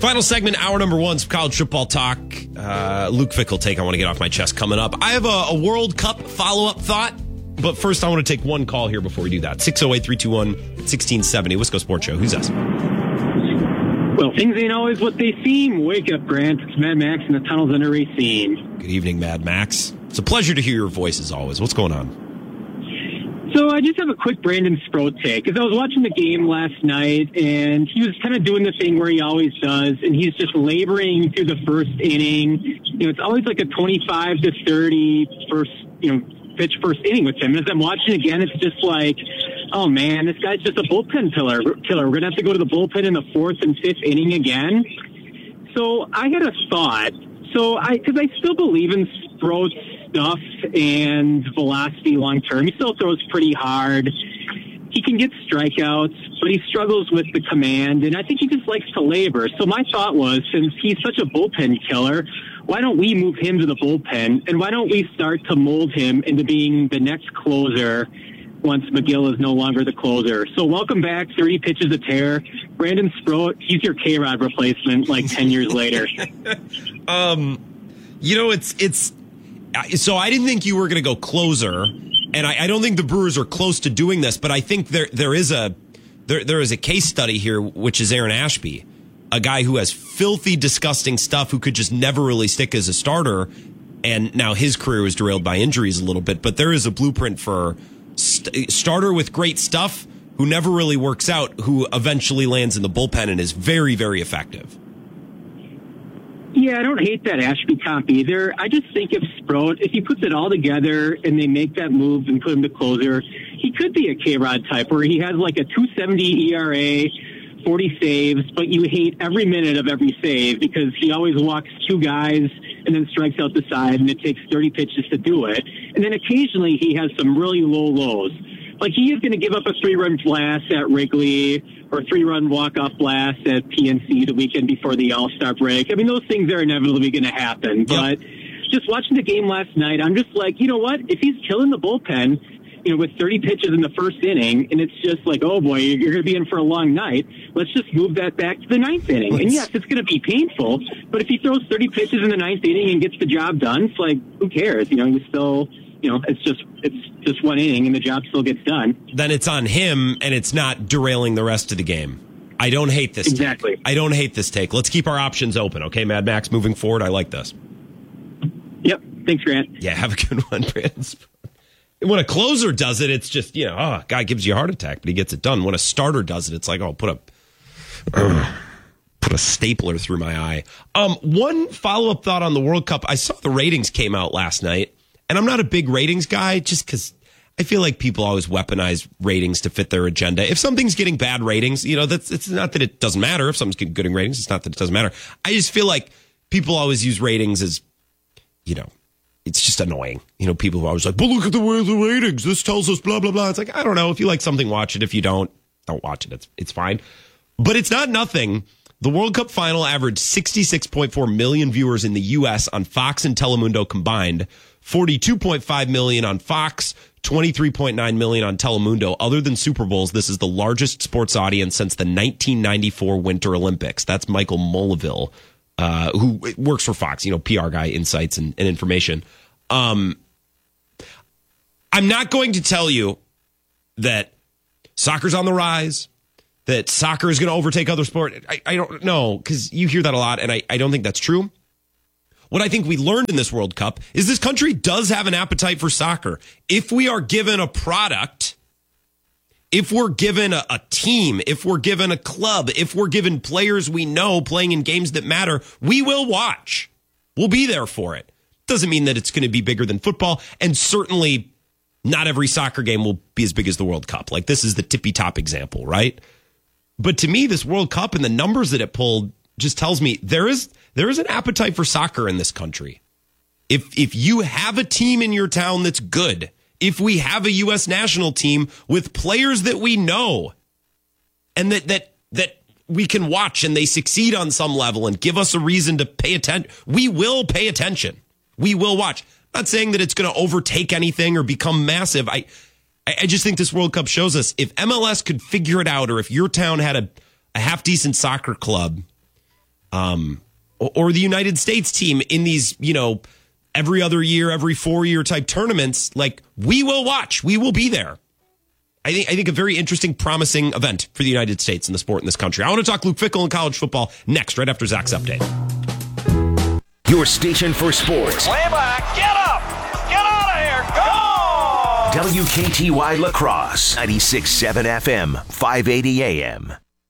Final segment, hour number one, some college football talk. Luke Fickell take I want to get off my chest coming up. I have a World Cup follow-up thought, but first I want to take one call here before we do that. 608-321-1670, Wisco Sports Show. Who's this? Well, things ain't always what they seem. Wake up, Grant. It's Mad Max in the tunnels under Racine. Good evening, Mad Max. It's a pleasure to hear your voice as always. What's going on? So I just have a quick Brandon Sproat take. Because I was watching the game last night, and he was kind of doing the thing where he always does, and he's just laboring through the first inning. You know, it's always like a 25 to 30 pitch first inning with him. And as I'm watching again, it's just like, oh man, this guy's just a bullpen killer. We're going to have to go to the bullpen in the fourth and fifth inning again. So I had a thought. Because I still believe in Sproat's stuff and velocity long term. He still throws pretty hard. He can get strikeouts, but he struggles with the command, and I think he just likes to labor. So my thought was, since he's such a bullpen killer, why don't we move him to the bullpen, and why don't we start to mold him into being the next closer once McGill is no longer the closer. So welcome back, 30 pitches a tear. Brandon Sproat, he's your K-Rod replacement like 10 years later. So I didn't think you were going to go closer, and I don't think the Brewers are close to doing this, but I think there is a case study here, which is Aaron Ashby, a guy who has filthy, disgusting stuff who could just never really stick as a starter, and now his career was derailed by injuries a little bit, but there is a blueprint for starter with great stuff who never really works out, who eventually lands in the bullpen and is very, very effective. Yeah, I don't hate that Ashby comp either. I just think if Sproat, if he puts it all together and they make that move and put him to closer, he could be a K-Rod type where he has like a 2.70 ERA, 40 saves, but you hate every minute of every save because he always walks two guys and then strikes out the side, and it takes 30 pitches to do it. And then occasionally he has some really low lows. Like he is going to give up a 3-run blast at Wrigley or a 3-run walk-off blast at PNC the weekend before the All-Star break. I mean, those things are inevitably going to happen. But just watching the game last night, I'm just like, you know what? If he's killing the bullpen, with 30 pitches in the first inning, and it's just like, oh boy, you're going to be in for a long night. Let's just move that back to the ninth inning. And yes, it's going to be painful, but if he throws 30 pitches in the ninth inning and gets the job done, it's like, who cares? You still, it's just one inning and the job still gets done. Then it's on him, and it's not derailing the rest of the game. I don't hate this. Exactly. Take. I don't hate this take. Let's keep our options open, okay, Mad Max? Moving forward, I like this. Yep. Thanks, Grant. Yeah, have a good one, Brandon. When a closer does it, it's just, guy gives you a heart attack, but he gets it done. When a starter does it, it's like, put a stapler through my eye. One follow-up thought on the World Cup. I saw the ratings came out last night, and I'm not a big ratings guy just because I feel like people always weaponize ratings to fit their agenda. If something's getting bad ratings, it's not that it doesn't matter. If something's getting good ratings, it's not that it doesn't matter. I just feel like people always use ratings as, it's just annoying. People who are always like, but look at the ratings. This tells us blah, blah, blah. It's like, I don't know. If you like something, watch it. If you don't watch it. It's fine. But it's not nothing. The World Cup final averaged 66.4 million viewers in the U.S. on Fox and Telemundo combined, 42.5 million on Fox, 23.9 million on Telemundo. Other than Super Bowls, this is the largest sports audience since the 1994 Winter Olympics. That's Michael Mulvihill, who works for Fox, PR guy, insights and information. I'm not going to tell you that soccer's on the rise, that soccer is going to overtake other sport. I don't know, because you hear that a lot, and I don't think that's true. What I think we learned in this World Cup is this country does have an appetite for soccer. If we are given a product, if we're given a team, if we're given a club, if we're given players we know playing in games that matter, we will watch. We'll be there for it. Doesn't mean that it's going to be bigger than football, and certainly not every soccer game will be as big as the World Cup. Like, this is the tippy-top example, right? But to me, this World Cup and the numbers that it pulled just tells me there is an appetite for soccer in this country. If you have a team in your town that's good, if we have a U.S. national team with players that we know and that we can watch and they succeed on some level and give us a reason to pay attention, we will pay attention. We will watch. I'm not saying that it's going to overtake anything or become massive. I just think this World Cup shows us if MLS could figure it out, or if your town had a half-decent soccer club, or the United States team in these, every other year, every 4-year type tournaments, like we will watch, we will be there. I think a very interesting, promising event for the United States and the sport in this country. I want to talk Luke Fickell and college football next, right after Zach's update. Your station for sports. Way back, get up, get out of here, go! WKTY La Crosse, 96.7 FM, 580 AM.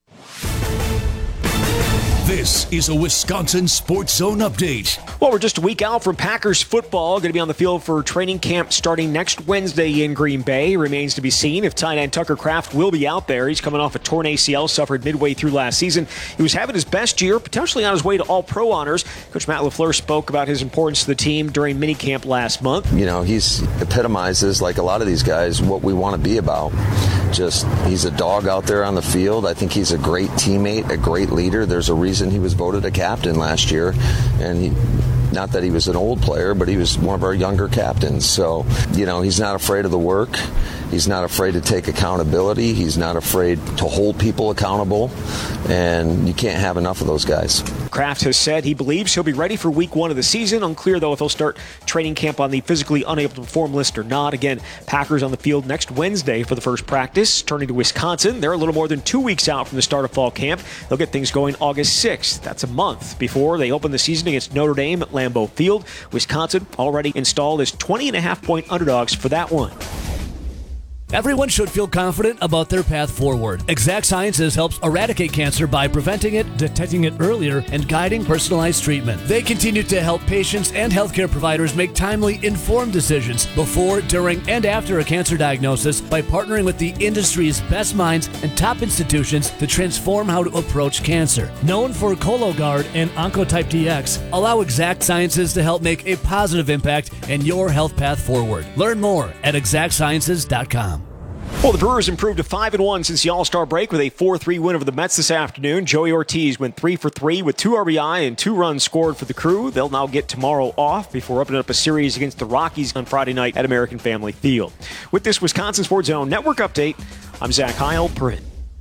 This is a Wisconsin Sports Zone update. Well, we're just a week out from Packers football. Going to be on the field for training camp starting next Wednesday in Green Bay. Remains to be seen if tight end Tucker Kraft will be out there. He's coming off a torn ACL suffered midway through last season. He was having his best year, potentially on his way to All-Pro honors. Coach Matt LaFleur spoke about his importance to the team during minicamp last month. He's epitomizes, like a lot of these guys, what we want to be about. He's a dog out there on the field. I think he's a great teammate, a great leader. There's a reason he was voted a captain last year, and not that he was an old player, but he was one of our younger captains. So, he's not afraid of the work. He's not afraid to take accountability. He's not afraid to hold people accountable, and you can't have enough of those guys. Kraft has said he believes he'll be ready for week 1 of the season. Unclear, though, if he'll start training camp on the physically unable to perform list or not. Again, Packers on the field next Wednesday for the first practice. Turning to Wisconsin, they're a little more than 2 weeks out from the start of fall camp. They'll get things going August 6th. That's a month before they open the season against Notre Dame at Lambeau Field. Wisconsin already installed as 20.5-point underdogs for that one. Everyone should feel confident about their path forward. Exact Sciences helps eradicate cancer by preventing it, detecting it earlier, and guiding personalized treatment. They continue to help patients and healthcare providers make timely, informed decisions before, during, and after a cancer diagnosis by partnering with the industry's best minds and top institutions to transform how to approach cancer. Known for Cologuard and Oncotype DX, allow Exact Sciences to help make a positive impact in your health path forward. Learn more at exactsciences.com. Well, the Brewers improved to 5-1 since the All-Star break with a 4-3 win over the Mets this afternoon. Joey Ortiz went 3 for 3 with 2 RBI and 2 runs scored for the Crew. They'll now get tomorrow off before opening up a series against the Rockies on Friday night at American Family Field. With this Wisconsin Sports Zone Network update, I'm Zach Heil, Print.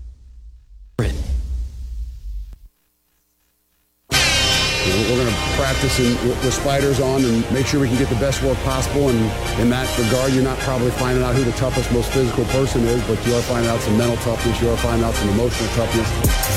We're going to practice with spiders on and make sure we can get the best work possible. And in that regard, you're not probably finding out who the toughest, most physical person is, but you are finding out some mental toughness. You are finding out some emotional toughness.